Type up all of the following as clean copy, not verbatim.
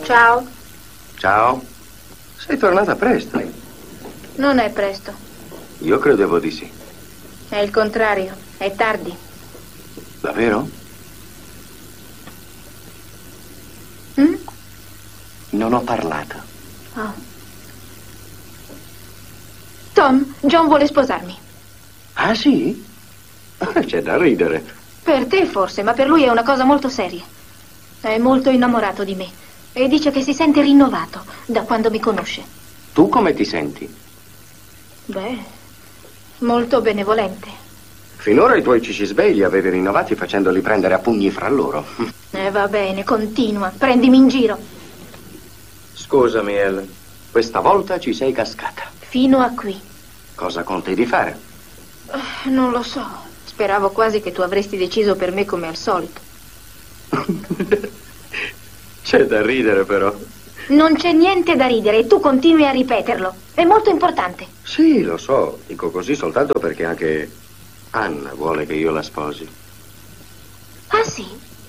Ciao. Ciao. Sei tornata presto. Non è presto. Io credevo di sì. È il contrario. È tardi. Davvero? Non ho parlato. Oh. Tom, John vuole sposarmi. Ah, sì? C'è da ridere. Per te forse, ma per lui è una cosa molto seria. È molto innamorato di me e dice che si sente rinnovato da quando mi conosce. Tu come ti senti? Beh, molto benevolente. Finora i tuoi cicisbei li avevi rinnovati facendoli prendere a pugni fra loro. Va bene, continua. Prendimi in giro. Scusami, Ellen. Questa volta ci sei cascata. Fino a qui. Cosa conti di fare? Non lo so. Speravo quasi che tu avresti deciso per me come al solito. C'è da ridere, però. Non c'è niente da ridere e tu continui a ripeterlo. È molto importante. Sì, lo so. Dico così soltanto perché anche Anna vuole che io la sposi. Ah, sì?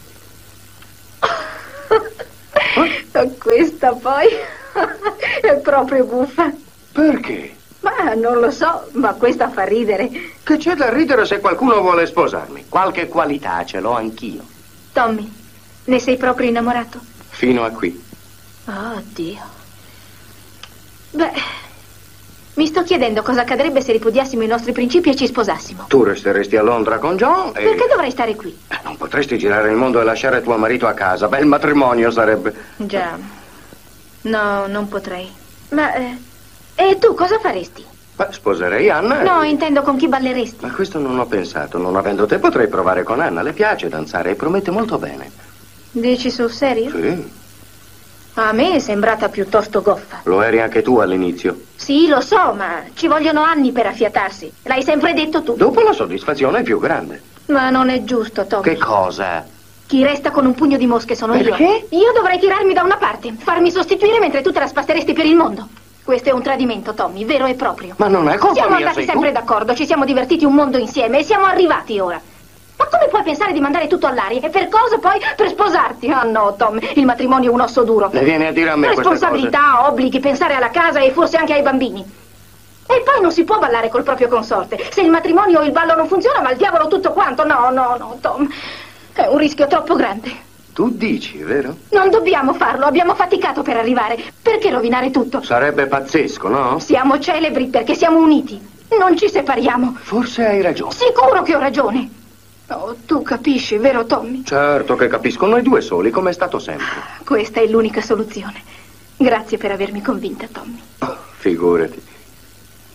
Questa poi è proprio buffa. Perché? Ma non lo so, ma questa fa ridere. Che c'è da ridere se qualcuno vuole sposarmi? Qualche qualità ce l'ho anch'io. Tommy, ne sei proprio innamorato? Fino a qui. Oh, Dio. Beh, mi sto chiedendo cosa accadrebbe se ripudiassimo i nostri principi e ci sposassimo. Tu resteresti a Londra con John e... Perché dovrei stare qui? Non potresti girare il mondo e lasciare tuo marito a casa. Bel matrimonio sarebbe. Già. No, non potrei. Ma, e tu cosa faresti? Beh, sposerei Anna No, e... intendo con chi balleresti. Ma questo non ho pensato. Non avendo te potrei provare con Anna. Le piace danzare e promette molto bene. Dici sul serio? Sì. A me è sembrata piuttosto goffa. Lo eri anche tu all'inizio. Sì, lo so, ma ci vogliono anni per affiatarsi. L'hai sempre detto tu. Dopo la soddisfazione è più grande. Ma non è giusto, Tommy. Che cosa? Chi resta con un pugno di mosche sono Perché? io. Io dovrei tirarmi da una parte, farmi sostituire mentre tu te la spasteresti per il mondo. Questo è un tradimento, Tommy, vero e proprio. Ma non è colpa Siamo mia, andati sei sempre tu. d'accordo, ci siamo divertiti un mondo insieme e siamo arrivati ora. Ma come puoi pensare di mandare tutto all'aria? E per cosa poi? Per sposarti? Ah no, Tom, il matrimonio è un osso duro. Le viene a dire a me queste cose? Responsabilità, obblighi, pensare alla casa e forse anche ai bambini. E poi non si può ballare col proprio consorte. Se il matrimonio o il ballo non funziona, va al diavolo tutto quanto. No, Tom. È un rischio troppo grande. Tu dici, vero? Non dobbiamo farlo, abbiamo faticato per arrivare. Perché rovinare tutto? Sarebbe pazzesco, no? Siamo celebri perché siamo uniti. Non ci separiamo. Forse hai ragione. Sicuro che ho ragione. Oh, tu capisci, vero Tommy? Certo che capisco, noi due soli, come è stato sempre. Questa è l'unica soluzione. Grazie per avermi convinta, Tommy. Oh, figurati.